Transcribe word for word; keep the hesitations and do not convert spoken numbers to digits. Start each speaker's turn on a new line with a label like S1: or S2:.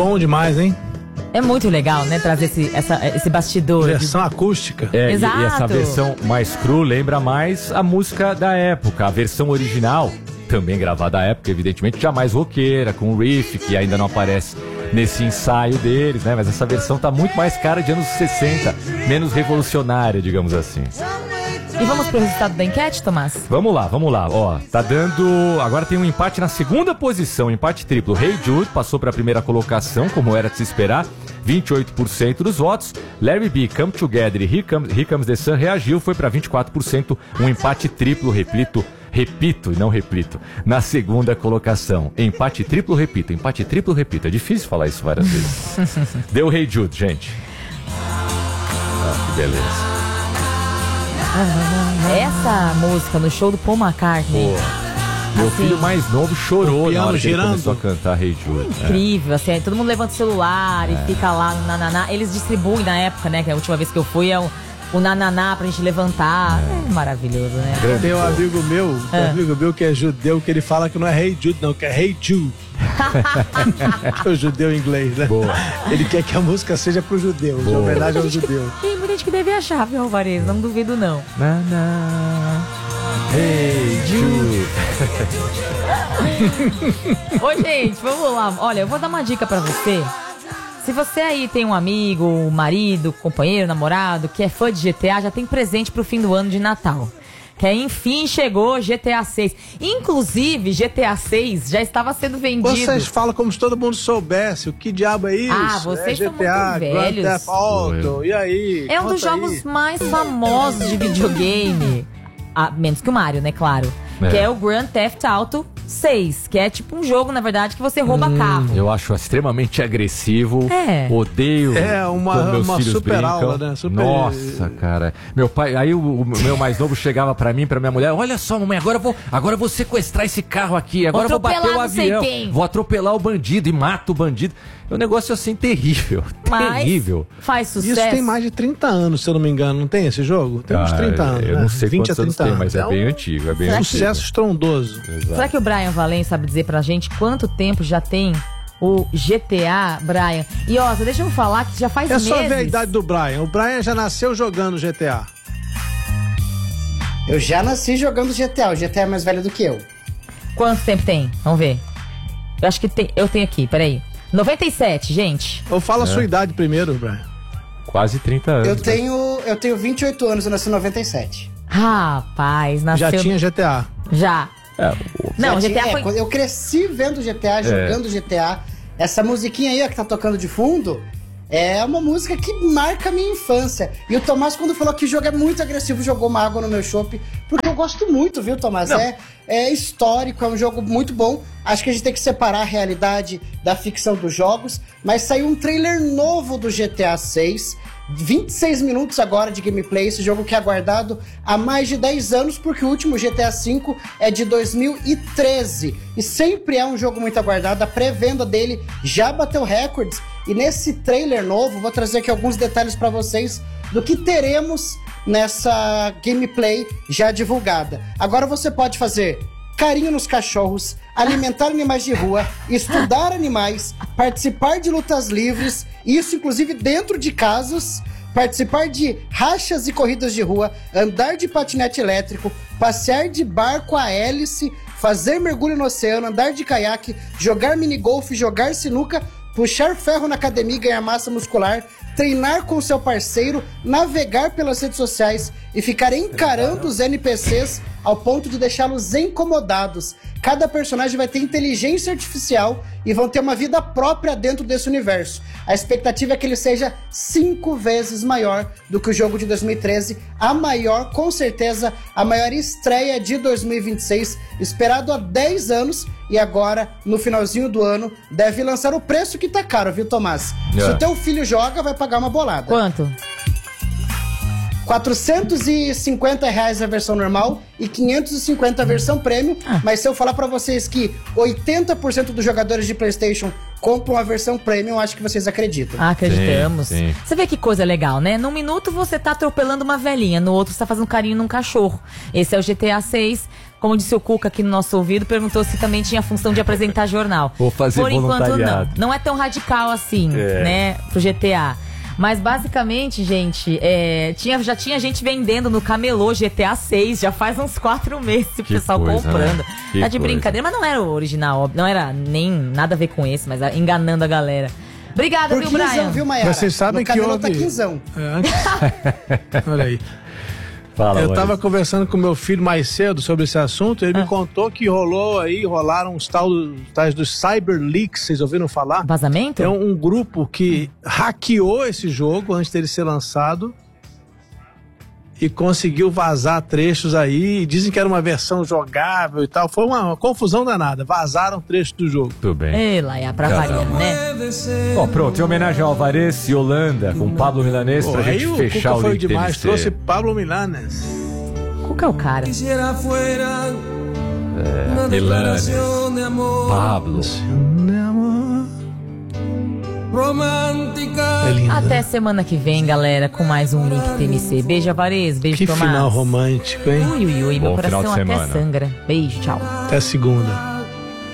S1: Bom demais, hein?
S2: É muito legal, né? Trazer esse, essa, esse bastidor.
S1: Versão de... acústica.
S3: É,
S2: Exato.
S3: E, e essa versão mais cru lembra mais a música da época. A versão original, também gravada à época, evidentemente, já mais roqueira, com o riff, que ainda não aparece nesse ensaio deles, né? Mas essa versão tá muito mais cara de anos sessenta, menos revolucionária, digamos assim.
S2: E vamos pro resultado da enquete, Tomás?
S3: Vamos lá, vamos lá. Ó, tá dando... Agora tem um empate na segunda posição, empate triplo. Hey Jude passou para a primeira colocação, como era de se esperar, vinte e oito por cento dos votos. Larry B, Come Together e Here Comes, Here Comes the Sun reagiu, foi para vinte e quatro por cento, um empate triplo, repito, repito e não repito, na segunda colocação. Empate triplo, repito, empate triplo, repito. É difícil falar isso várias vezes. Deu Hey Jude, gente. Ah, que beleza.
S2: Essa música no show do Paul McCartney.
S3: Pô, meu
S2: assim,
S3: filho mais novo chorou na hora que
S1: girando.
S3: ele começou a cantar Hey Jude.
S2: Incrível, é. assim, todo mundo levanta o celular e é. fica lá no nananá. Eles distribuem na época, né, que a última vez que eu fui é o, o nananá pra gente levantar. É, é maravilhoso, né?
S1: Grande Tem um pô. amigo meu,
S2: É.
S1: um amigo meu que é judeu, que ele fala que não é Hey Jude, não, que é Hey Jude. Que é o judeu inglês, né?
S3: Boa.
S1: Ele quer que a música seja pro judeu, de homenagem ao judeu.
S2: Tem muita gente que deve achar, viu, Alvarez? Não duvido, não.
S3: Na, na. Hey Jude.
S2: Ô, gente, vamos lá. Olha, eu vou dar uma dica pra você. Se você aí tem um amigo, um marido, companheiro, namorado, que é fã de G T A, já tem presente pro fim do ano de Natal. Que aí, enfim, chegou G T A seis. Inclusive, G T A seis já estava sendo vendido.
S1: Vocês falam como se todo mundo soubesse. O que diabo é isso?
S2: Ah, vocês
S1: é
S2: são
S1: G T A,
S2: muito
S1: Grand
S2: velhos.
S1: Theft Auto, e aí?
S2: É um dos jogos
S1: aí.
S2: mais famosos de videogame. Ah, menos que o Mario, né, claro.
S3: É.
S2: Que é o Grand Theft Auto seis. Que é tipo um jogo, na verdade, que você rouba
S3: hum,
S2: carro.
S3: Eu acho extremamente agressivo.
S2: É.
S3: Odeio.
S1: É uma,
S3: quando meus
S1: uma
S3: filhos
S1: super
S3: brincam.
S1: aula, né? Super...
S3: Nossa, cara. Meu pai, aí o, o meu mais novo chegava pra mim, pra minha mulher: olha só, mamãe, agora eu vou, agora eu vou sequestrar esse carro aqui. Agora eu vou bater o
S2: não sei
S3: avião.
S2: quem.
S3: Vou atropelar o bandido e mato o bandido. É um negócio assim terrível.
S2: Mas
S3: terrível.
S2: faz sucesso.
S1: Isso tem mais de trinta anos, se eu não me engano, não tem esse jogo? Tem uns
S3: Ah,
S1: trinta anos,
S3: Eu
S1: né?
S3: não sei
S1: vinte
S3: quantos
S1: a
S3: anos
S1: trinta
S3: tem, mas é,
S1: é
S3: bem
S1: um
S3: antigo. É bem
S2: Será
S3: antigo.
S1: sucesso estrondoso.
S3: Exato.
S2: Será que o Brian Valente sabe dizer pra gente quanto tempo já tem o G T A, Brian? E ó, deixa eu falar que já faz
S1: É
S2: meses...
S1: só ver a idade do Brian. O Brian já nasceu jogando G T A.
S4: Eu já nasci jogando G T A. O G T A é mais velho do que eu.
S2: Quanto tempo tem? Vamos ver. Eu acho que tem... Eu tenho aqui, peraí. noventa e sete, gente.
S1: Ou fala a
S3: É.
S1: sua idade primeiro, Brian.
S3: Quase trinta anos.
S4: Eu
S3: né?
S4: tenho, eu tenho vinte e oito anos, eu nasci em noventa e sete.
S2: Rapaz, nasceu...
S1: Já tinha G T A.
S2: Já.
S3: É, o-
S2: Não,
S4: Já
S2: G T A
S4: tinha- é,
S2: foi...
S4: quando eu cresci vendo G T A, jogando G T A. Essa musiquinha aí, ó, que tá tocando de fundo, é uma música que marca a minha infância. E o Tomás, quando falou que o jogo é muito agressivo, jogou uma água no meu chopp. Porque eu gosto muito, viu, Tomás? É, é histórico, é um jogo muito bom. Acho que a gente tem que separar a realidade da ficção dos jogos. Mas saiu um trailer novo do G T A seis. vinte e seis minutos agora de gameplay, esse jogo que é aguardado há mais de dez anos, porque o último G T A cinco é de dois mil e treze, e sempre é um jogo muito aguardado, a pré-venda dele já bateu recordes, e nesse trailer novo, vou trazer aqui alguns detalhes para vocês do que teremos nessa gameplay já divulgada. Agora você pode fazer carinho nos cachorros, alimentar animais de rua, estudar animais, participar de lutas livres, isso inclusive dentro de casas, participar de rachas e corridas de rua, andar de patinete elétrico, passear de barco a hélice, fazer mergulho no oceano, andar de caiaque, jogar minigolf, jogar sinuca, puxar ferro na academia e ganhar massa muscular, treinar com seu parceiro, navegar pelas redes sociais e ficar encarando os N P Cs ao ponto de deixá-los incomodados. Cada personagem vai ter inteligência artificial e vão ter uma vida própria dentro desse universo. A expectativa é que ele seja cinco vezes maior do que o jogo de dois mil e treze, a maior, com certeza, a maior estreia de dois mil e vinte e seis, esperado há dez anos, e agora, no finalzinho do ano, deve lançar o preço que tá caro, viu, Tomás?
S3: É.
S4: Se o teu filho joga, vai pagar uma bolada.
S2: Quanto?
S4: quatrocentos e cinquenta reais a versão normal e quinhentos e cinquenta a versão premium. Ah. Mas se eu falar pra vocês que oitenta por cento dos jogadores de PlayStation compram a versão premium, acho que vocês acreditam.
S2: Ah, acreditamos.
S3: Sim, sim.
S2: Você vê que coisa legal, né? Num minuto você tá atropelando uma velhinha, no outro você tá fazendo carinho num cachorro. Esse é o G T A seis. Como disse o Cuca aqui no nosso ouvido, perguntou se também tinha a função de apresentar jornal.
S3: Vou fazer
S2: Por enquanto
S3: voluntariado.
S2: não. Não é tão radical assim,
S3: é.
S2: né, pro G T A. Mas basicamente, gente, é, tinha, já tinha gente vendendo no camelô G T A seis, já faz uns quatro meses o
S3: Que
S2: pessoal
S3: coisa,
S2: comprando.
S3: né? Que
S2: Tá de
S3: coisa.
S2: brincadeira, mas não era o original, não era nem nada a ver com esse, mas era enganando a galera. Obrigada,
S4: Por
S2: viu,
S4: quinzão,
S2: Brian?
S4: viu, Mayara?
S1: Vocês sabem
S4: no
S1: que
S4: camelô
S1: houve...
S4: tá quinzão.
S1: É, antes... Olha aí.
S3: Fala,
S1: Eu
S3: Maurício.
S1: tava conversando com meu filho mais cedo sobre esse assunto, ele
S2: Ah.
S1: me contou que rolou aí, rolaram os tal, tais dos Cyber Leaks, vocês ouviram falar?
S2: Vazamento?
S1: É um, um grupo que hackeou esse jogo antes dele ser lançado e conseguiu vazar trechos aí, e dizem que era uma versão jogável e tal, foi uma, uma confusão danada, vazaram trechos do jogo.
S3: Tudo bem.
S2: Ei, Laia, pra variar, né?
S3: Bom, pronto, em homenagem ao Alvarez e Holanda, com Pablo Milanês, pra
S1: Pô,
S3: gente
S1: aí o
S3: fechar
S1: Cuca
S3: o
S1: foi
S3: link
S1: demais,
S3: T N C.
S1: trouxe Pablo Milanes.
S2: Cuca é o cara.
S5: Quisiera fuera
S3: É,
S5: una
S3: Milanes,
S5: declaración de amor
S3: Pablo.
S5: romántica.
S1: É lindo.
S2: Até semana que vem, galera, com mais um Link T N C. Beijo, Alvarez. Beijo,
S1: Que
S2: Tomás.
S1: final romântico, hein?
S2: Ui, ui, ui. Meu
S3: Bom final
S2: coração
S3: de
S2: até
S3: semana.
S2: sangra. Beijo, tchau.
S1: Até segunda.